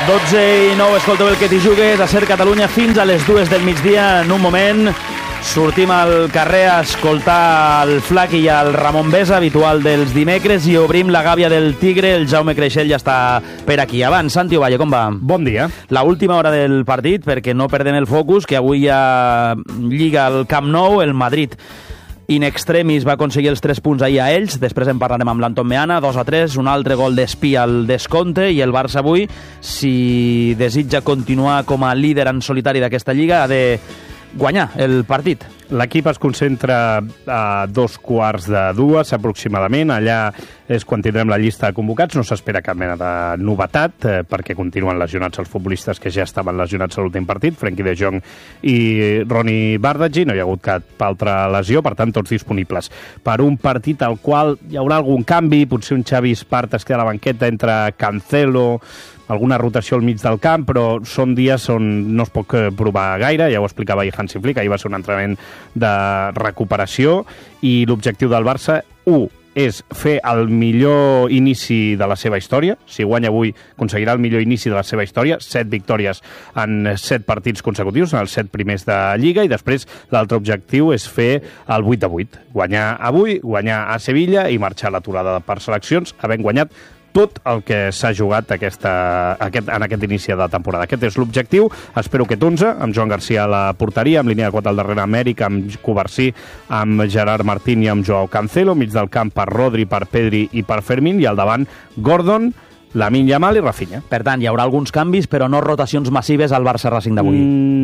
12:09, escolteu el que t'hi jugues a Ser Catalunya fins a les 2 del migdia. En un moment sortim al carrer a escoltar el Flaqui i el Ramon Besa, habitual dels dimecres, i obrim la gàbia del Tigre. El Jaume Creixell ja està per aquí. Abans, Santi Ovalle, com va? Bon dia. La última hora del partit, perquè no perdem el focus, que avui hi ha Lliga al Camp Nou, el Madrid in extremis va aconseguir els 3 punts ahir a ells, després en parlarem amb l'Anton Meana, 2-3, un altre gol d'Espí al descompte, i el Barça avui, si desitja continuar com a líder en solitari d'aquesta Lliga, ha de guanyar el partit. L'equip es concentra a 2:15 aproximadament. Allà és quan tindrem la llista de convocats. No s'espera cap mena de novetat, perquè continuen lesionats els futbolistes que ja estaven lesionats a l'últim partit, Frenkie de Jong i Ronnie Bardghji. No hi ha hagut cap altra lesió, per tant, tots disponibles per un partit al qual hi haurà algun canvi. Potser un Xavi Esparta es queda a la banqueta entre Cancelo, alguna rotació al mig del camp, però són dies on no es pot provar gaire. Ja ho explicava ahir Hansi Flick, ahir va ser un entrenament de recuperació, i l'objectiu del Barça, és fer el millor inici de la seva història. Si guanya avui, aconseguirà el millor inici de la seva història, 7 victòries en 7 partits consecutius, en els 7 primers de Lliga, i després l'altre objectiu és fer el 8-8. Guanyar avui, guanyar a Sevilla i marxar a l'aturada per seleccions, havent guanyat tot el que s'ha jugat en aquest inici de temporada. Aquest és l'objectiu. Espero que 11, amb Joan Garcia a la porteria, amb línia de 4 al darrere Amèric, amb Covarsí, amb Gerard Martín i amb Joao Cancelo, mig del camp per Rodri, per Pedri i per Fermín, i al davant Gordon, Lamine Yamal i Rafinha. Per tant, hi haurà alguns canvis, però no rotacions massives al Barça Racing d'avui.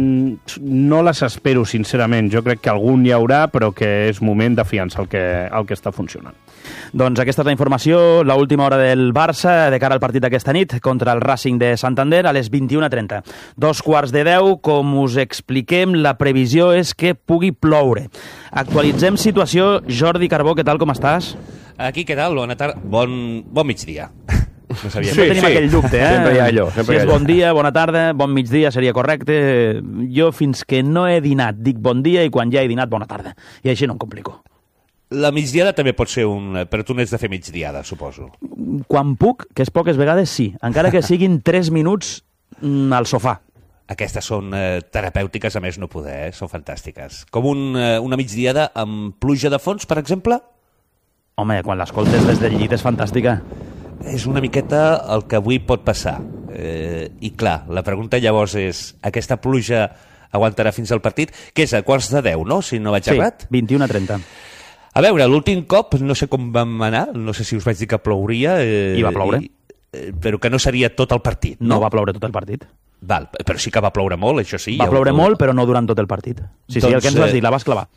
No les espero, sincerament. Jo crec que algun hi haurà, però que és moment de fiança el que està funcionant. Doncs aquesta és la informació, l'última hora del Barça de cara al partit d'aquesta nit contra el Racing de Santander a les 21:30. 9:15, com us expliquem, la previsió és que pugui ploure. Actualitzem situació. Jordi Carbó, què tal, com estàs? Aquí, què tal? Bona tarda. Bon migdia. No sabia. Sempre tenim aquell dubte, Sempre hi ha allò. Si és bon dia, bona tarda, bon migdia seria correcte. Jo, fins que no he dinat, dic bon dia, i quan ja he dinat, bona tarda. I així no em complico. La migdiada també pot ser però tu n'has de fer migdiada, suposo. Quan puc, que és poques vegades, sí. Encara que siguin 3 minuts al sofà. Aquestes són terapèutiques, a més no poder, són fantàstiques. Com una migdiada amb pluja de fons, per exemple? Home, quan l'escoltes des del llit és fantàstica. És una miqueta el que avui pot passar. I clar, la pregunta llavors és, aquesta pluja aguantarà fins al partit? Que és a 9:45, no? Si no vaig errat? Sí, 21:30. A veure, l'últim cop, no sé com vam anar, no sé si us vaig dir que plouria. I va ploure. Però que no seria tot el partit. No va ploure tot el partit. Val, però sí que va ploure molt, això sí. Va ploure molt, però no durant tot el partit. Sí, el que ens vas dir, la vas clavar.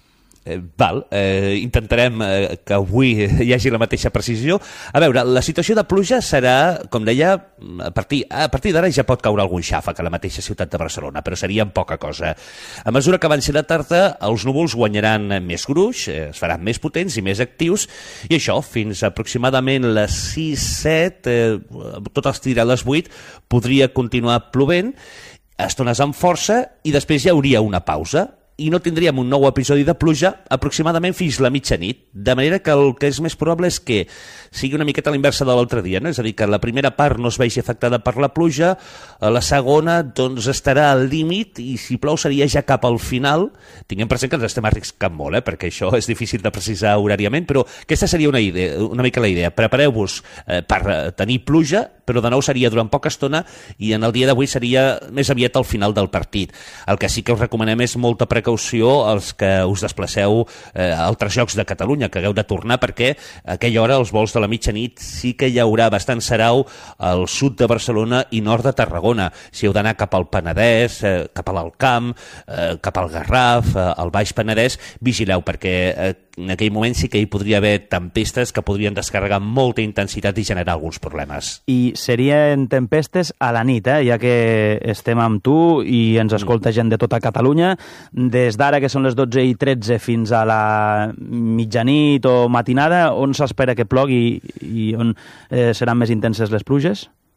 Intentarem que avui hi hagi la mateixa precisió. A veure, la situació de pluja serà, com deia, a partir d'ara ja pot caure algun xàfec a la mateixa ciutat de Barcelona, però seria poca cosa. A mesura que avanci la tarda, els núvols guanyaran més gruix, es faran més potents i més actius, i això, fins aproximadament les 6-7, tot estirar a les 8, podria continuar plovent, estones amb força, i després hi hauria una pausa, i no tindríem un nou episodi de pluja aproximadament fins la mitjanit, de manera que el que és més probable és que sigui una miqueta a l'inversa de l'altre dia, no? És a dir, que la primera part no es vegi afectada per la pluja, la segona doncs estarà al límit, i si plou seria ja cap al final. Tinguem present que ens estem arriscant molt, perquè això és difícil de precisar horàriament, però aquesta seria una mica la idea. Prepareu-vos per tenir pluja, però de nou seria durant poca estona, i en el dia d'avui seria més aviat al final del partit. El que sí que us recomanem és molta precaució als que us desplaceu a altres llocs de Catalunya, que hagueu de tornar, perquè a aquella hora, als vols de la mitjanit, sí que hi haurà bastant sarau al sud de Barcelona i nord de Tarragona. Si heu d'anar cap al Penedès, cap a l'Alt Camp, cap al Garraf, al Baix Penedès, vigileu, perquè en aquell moment sí que hi podria haver tempestes que podrien descarregar amb molta intensitat i generar alguns problemes. I serien tempestes a la nit, ja que estem amb tu i ens escolta gent de tota Catalunya. Des d'ara, que són les 12:13, fins a la mitjanit o matinada, on s'espera que plogui i on seran més intenses les pluges?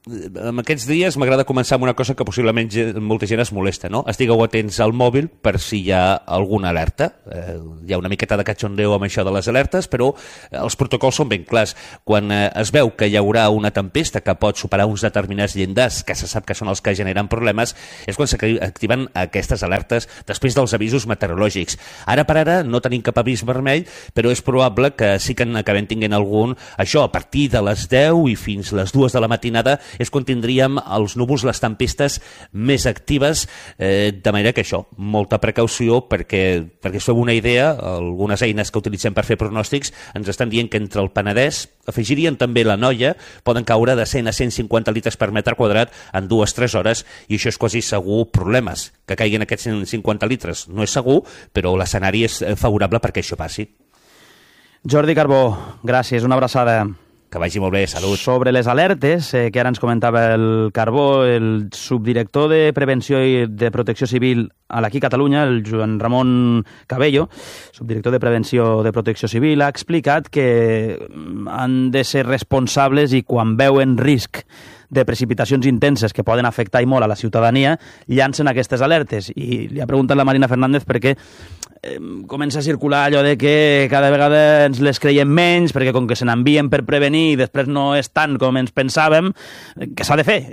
en aquests dies m'agrada començar amb una cosa que possiblement molta gent es molesta, no? Estigueu atents al mòbil per si hi ha alguna alerta. Hi ha una miqueta de catxondeo amb això de les alertes, però els protocols són ben clars. Quan es veu que hi haurà una tempesta que pot superar uns determinats llindars, que se sap que són els que generen problemes, és quan s'activen aquestes alertes després dels avisos meteorològics. Ara per ara no tenim cap avís vermell, però és probable que sí que n'acabem tinguent algun. Això, a partir de les 10 i fins les 2 de la matinada és quan tindríem els núvols, les tempestes més actives, de manera que això, molta precaució, perquè us feu una idea, algunes eines que utilitzem per fer pronòstics ens estan dient que entre el Penedès, afegirien també la Noia, poden caure de 100 a 150 litres per metre quadrat en 2-3 hores, i això és quasi segur problemes. Que caiguin aquests 150 litres no és segur, però l'escenari és favorable perquè això passi. Jordi Carbó, gràcies, una abraçada. Que vagi molt bé, salut. Sobre les alertes, que ara ens comentava el Carbó, el subdirector de Prevenció i de Protecció Civil a l'Aquí Catalunya, el Joan Ramon Cabello, subdirector de Prevenció de Protecció Civil, ha explicat que han de ser responsables i quan veuen risc de precipitacions intenses que poden afectar i molt a la ciutadania, llancen aquestes alertes. I li ha preguntat la Marina Fernández perquè comença a circular allò de que cada vegada ens les creiem menys, perquè com que se n'envien per prevenir i després no és tant com ens pensàvem, que s'ha de fer.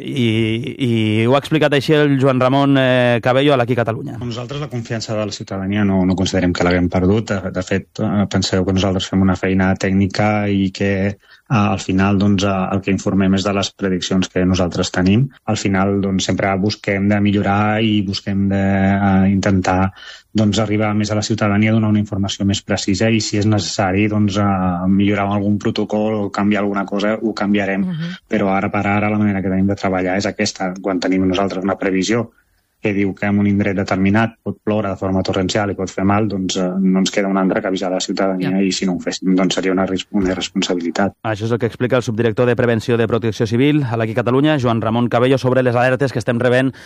I ho ha explicat així el Joan Ramon Cabello a l'Aquí Catalunya. Nosaltres la confiança de la ciutadania no considerem que l'haguem perdut. De fet, penseu que nosaltres fem una feina tècnica i que al final el que informem és de les prediccions que nosaltres tenim. Al final sempre busquem de millorar i busquem d'intentar arribar més a la ciutadania, donar una informació més precisa i si és necessari millorar algun protocol o canviar alguna cosa, ho canviarem. Però ara per ara la manera que tenim de treballar és aquesta. Quan tenim nosaltres una previsió que diu que en un indret determinat pot ploure de forma torrencial i pot fer mal, no ens queda un altre que avisar la ciutadania i si no ho féssim seria una irresponsabilitat. Això és el que explica el subdirector de Prevenció de Protecció Civil a l'Aquí Catalunya, Joan Ramon Cabello, sobre les alertes que estem rebent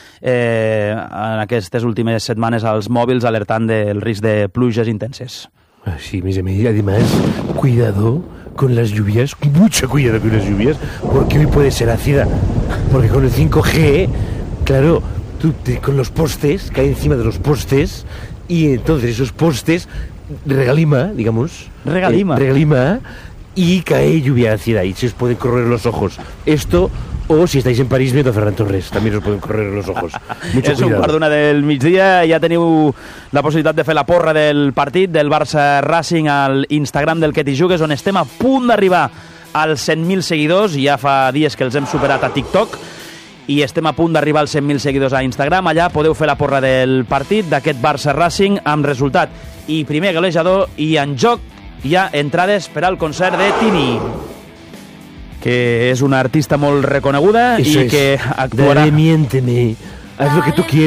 en aquestes últimes setmanes als mòbils alertant del risc de pluges intenses. Sí, además, cuidado con las lluvias, mucho cuidado con las lluvias, porque hoy puede ser ácida, porque con el 5G, claro, tú con los postes, cae encima de los postes y entonces esos postes regalima, digamos. Regalima y cae lluvia ácida y se os pueden correr los ojos. Esto, o si estáis en París viendo a Ferran Torres, también os pueden correr los ojos. Mucho és cuidado. 1:15 del migdia, ja teniu la possibilitat de fer la porra del partit del Barça Racing al Instagram del Que t'hi jugues, on estem a punt d'arribar als 100.000 seguidors, i ja fa dies que els hem superat a TikTok, i estem a punt d'arribar als 100.000 seguidors a Instagram. Allà podeu fer la porra del partit d'aquest Barça Racing amb resultat i primer golejador, i en joc hi ha entrades per al concert de Tini, que és una artista molt reconeguda. Eso i que actuarà... Dale, miénteme, haz lo que tú quieras.